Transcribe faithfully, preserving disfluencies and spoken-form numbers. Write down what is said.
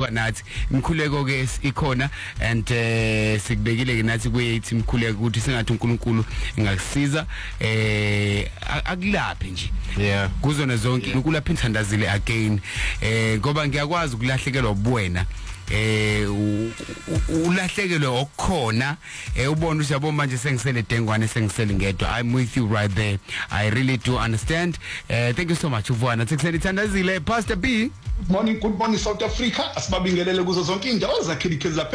ukuba nathi imkhuleko ke ikhona and eh sikubekile ke nathi kuyithi imkhuleko ukuthi singathi uNkulunkulu ingakusiza eh akulaphe nje yeah kuzona zonke ukulapha inthandazile again eh ngoba ngiyakwazi ukulahlekelwa ubuwena eh ulahlekelwe okukhona eh ubona ukuthi yabo manje sengisele dengwane sengisele ngedwa. I'm with you right there. I really do understand. Uh, thank you so much Uvwana. Sekuseni Thandazile Pastor B. Good morning, good morning South Africa. Asibabingelele kuzo zonke indawo zakhilikheza